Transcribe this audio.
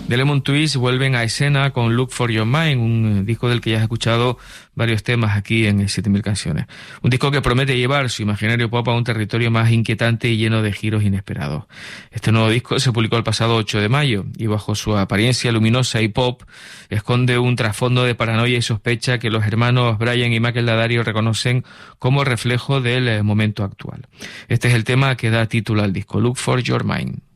The Lemon Twists vuelven a escena con Look for Your Mind, un disco del que ya has escuchado varios temas aquí en 7000 canciones. Un disco que promete llevar su imaginario pop a un territorio más inquietante y lleno de giros inesperados. Este nuevo disco se publicó el pasado 8 de mayo y bajo su apariencia luminosa y pop esconde un trasfondo de paranoia y sospecha que los hermanos Brian y Michael D'Addario reconocen como reflejo del momento actual. Este es el tema que da título al disco, Look for Your Mind.